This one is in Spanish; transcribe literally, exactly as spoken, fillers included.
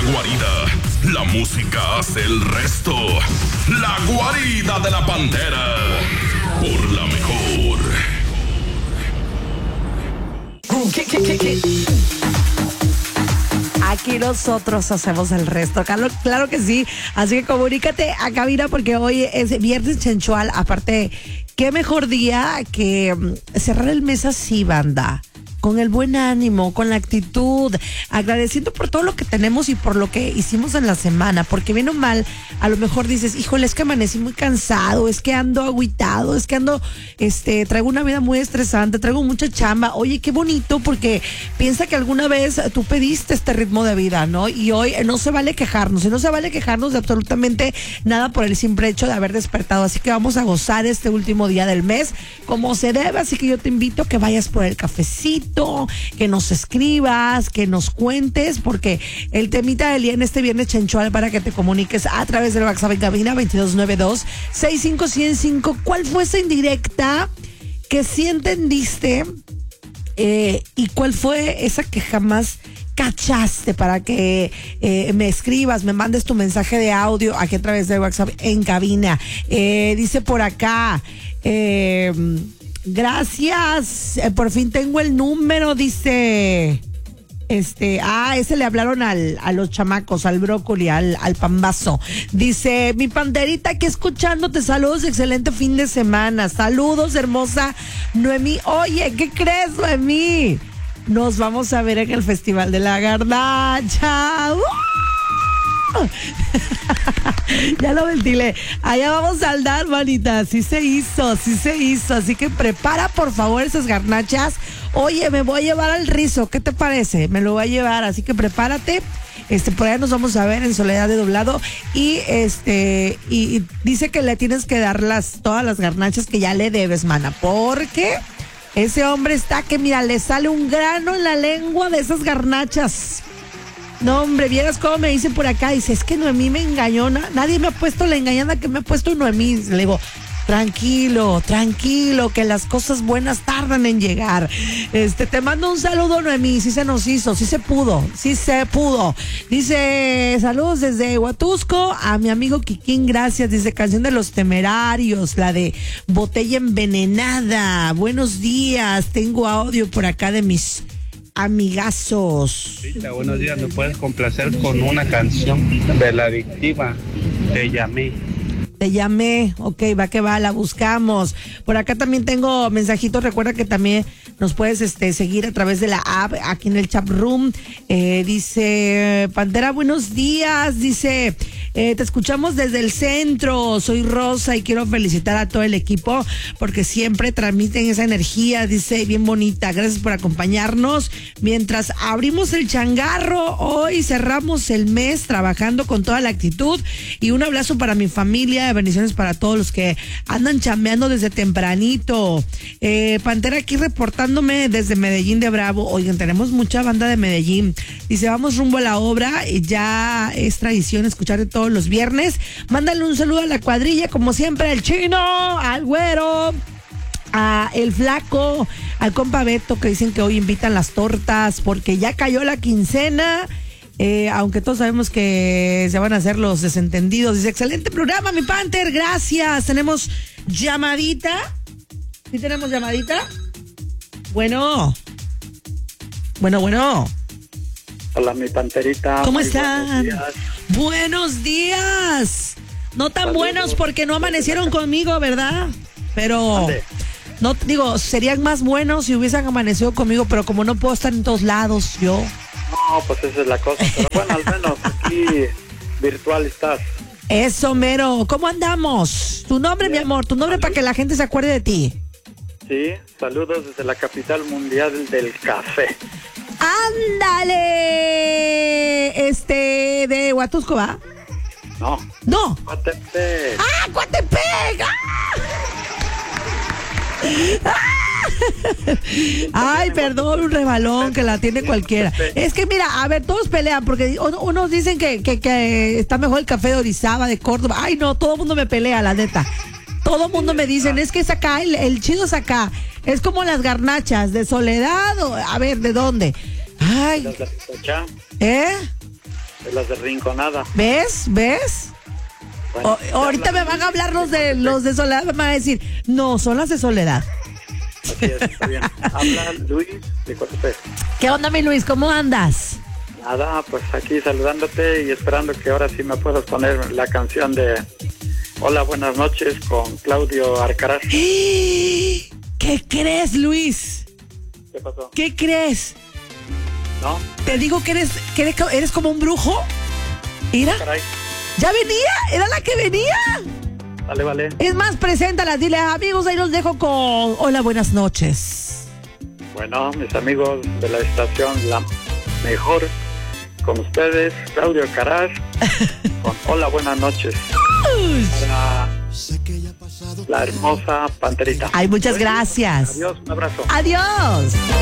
guarida. La música hace el resto. La guarida de la pantera. Por la mejor. ¿Qué, qué, qué, qué? Aquí nosotros hacemos el resto, Carlos. Claro que sí. Así que comunícate a cabina porque hoy es viernes sensual. Aparte, qué mejor día que cerrar el mes así, banda. Con el buen ánimo, con la actitud, agradeciendo por todo lo que tenemos y por lo que hicimos en la semana, porque bien o mal, a lo mejor dices, híjole, es que amanecí muy cansado, es que ando agüitado, es que ando, este, traigo una vida muy estresante, traigo mucha chamba. Oye, qué bonito, porque piensa que alguna vez tú pediste este ritmo de vida, ¿no? Y hoy no se vale quejarnos, y no se vale quejarnos de absolutamente nada por el simple hecho de haber despertado. Así que vamos a gozar este último día del mes como se debe, así que yo te invito a que vayas por el cafecito, que nos escribas, que nos cuentes, porque el temita del día en este viernes chenchual para que te comuniques a través del WhatsApp en cabina veintidós noventa y dos, sesenta y cinco ciento cinco. ¿Cuál fue esa indirecta que sí entendiste eh, y cuál fue esa que jamás cachaste para que eh, me escribas, me mandes tu mensaje de audio aquí a través del WhatsApp en cabina? Eh, dice por acá, eh, gracias, eh, por fin tengo el número, dice, este, ah, ese le hablaron al, a los chamacos, al brócoli, al, al pambazo. Dice, mi panderita, aquí escuchándote, saludos, excelente fin de semana, saludos, hermosa Noemí. Oye, ¿qué crees, Noemí? Nos vamos a ver en el Festival de la Garnacha. ¡Uh! Ya lo ventilé. Allá vamos a andar, manita. Sí se hizo, sí se hizo. Así que prepara, por favor, esas garnachas. Oye, me voy a llevar al Rizo. ¿Qué te parece? Me lo voy a llevar. Así que prepárate. Este, por allá nos vamos a ver en Soledad de Doblado. Y este, y, y dice que le tienes que dar las, todas las garnachas que ya le debes, mana. Porque ese hombre está que, mira, le sale un grano en la lengua de esas garnachas. No, hombre, vieras cómo me dicen por acá. Dice, es que Noemí me engañó. na- Nadie me ha puesto la engañada que me ha puesto Noemí. Le digo, tranquilo, tranquilo, que las cosas buenas tardan en llegar. Este, te mando un saludo, Noemí. Sí se nos hizo, sí se pudo, sí se pudo. Dice, saludos desde Huatusco a mi amigo Kikín, gracias. Dice, canción de Los Temerarios, la de Botella Envenenada. Buenos días, tengo audio por acá de mis amigazos. Rita, buenos días, ¿me puedes complacer con una canción de La Adictiva? Te llamé. Te llamé, ok, va que va, la buscamos. Por acá también tengo mensajitos, recuerda que también nos puedes este, seguir a través de la app, aquí en el chat room. Eh, dice, Pantera, buenos días, dice, eh, te escuchamos desde el centro, soy Rosa y quiero felicitar a todo el equipo porque siempre transmiten esa energía, dice, bien bonita, gracias por acompañarnos. Mientras abrimos el changarro, hoy cerramos el mes trabajando con toda la actitud y un abrazo para mi familia, bendiciones para todos los que andan chambeando desde tempranito. Eh, Pantera aquí reportándome desde Medellín de Bravo. Oigan, tenemos mucha banda de Medellín. Dice, vamos rumbo a la obra. Y ya es tradición escucharte todos los viernes. Mándale un saludo a la cuadrilla, como siempre, al Chino, al Güero, a el Flaco, al compa Beto, que dicen que hoy invitan las tortas porque ya cayó la quincena. Eh, aunque todos sabemos que se van a hacer los desentendidos. Dice, excelente programa, mi Panther, gracias. Tenemos llamadita. ¿Sí tenemos llamadita? Bueno. Bueno, bueno. Hola, mi Panterita. ¿Cómo Muy están? buenos días. Buenos días. No tan Saludos. buenos porque no amanecieron conmigo, ¿verdad? Pero... Ande. No, digo, serían más buenos si hubiesen amanecido conmigo, pero como no puedo estar en todos lados, yo... No, pues esa es la cosa. Pero bueno, al menos aquí virtual estás. Eso, mero. ¿Cómo andamos? Tu nombre, mi amor, tu nombre para que la gente se acuerde de ti. Sí, saludos desde la capital mundial del café. ¡Ándale! Este, de Huatusco, ¿va? No, No. Coatepec. ¡Ah, Coatepec! ¡Ah! Ay, perdón, un rebalón que la tiene cualquiera. Es que mira, a ver, todos pelean porque unos dicen que, que, que está mejor el café de Orizaba, de Córdoba. Ay, no, todo el mundo me pelea, la neta. Todo el mundo me dicen, es que es acá, el, el chido es acá. Es como las garnachas de Soledad, o, a ver, ¿de dónde? Ay. Las de Atocha. ¿Eh? de las de Rinconada. ¿Ves? ¿Ves? Bueno, O- ahorita me van a hablar los de los de Soledad, me van a decir, no, son las de Soledad. Así es, está bien. Habla Luis de Cotepec. ¿Qué onda, mi Luis? ¿Cómo andas? Nada, pues aquí saludándote y esperando que ahora sí me puedas poner la canción de Hola, buenas noches con Claudio Arcaraz. ¿Qué crees, Luis? ¿Qué pasó? ¿Qué crees? ¿No? Te digo que eres, que eres, eres como un brujo. Mira, Caray. ¿ya venía? ¿Era la que venía? Vale, vale. Es más, preséntala, dile, amigos, ahí los dejo con hola, buenas noches. Bueno, mis amigos de la estación La Mejor, con ustedes, Claudio Arcaraz, con Hola, buenas noches. Para la hermosa Panterita. Ay, muchas gracias. Adiós, un abrazo. Adiós.